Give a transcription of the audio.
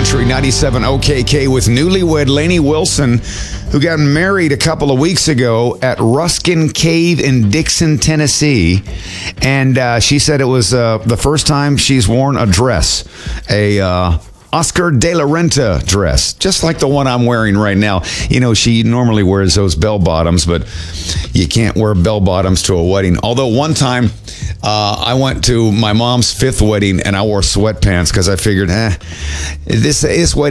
Country 97 OKK with newlywed Lainey Wilson, who got married a couple of weeks ago at Ruskin Cave in Dixon, Tennessee. And she said it was the first time she's worn a dress, a Oscar de la Renta dress, just like the one I'm wearing right now. You know, she normally wears those bell bottoms, but you can't wear bell bottoms to a wedding. Although one time I went to my mom's 5th wedding and I wore sweatpants because I figured, this wedding